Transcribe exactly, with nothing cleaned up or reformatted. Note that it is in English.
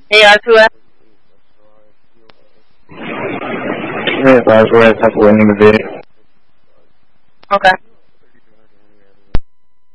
A R two F? Yeah, I was right. That's winning the video. Okay.